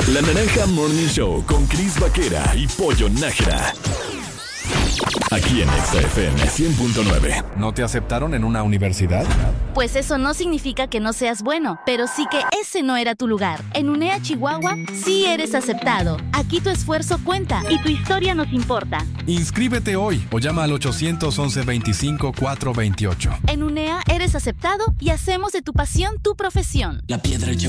La Naranja Morning Show con Chris Vaquera y Pollo Nájera. Aquí en XFM 100.9. ¿No te aceptaron en una universidad? Pues eso no significa que no seas bueno, pero sí que ese no era tu lugar. En UNEA Chihuahua sí eres aceptado. Aquí tu esfuerzo cuenta y tu historia nos importa. Inscríbete hoy o llama al 811-25-428. En UNEA eres aceptado y hacemos de tu pasión tu profesión. La piedra lleva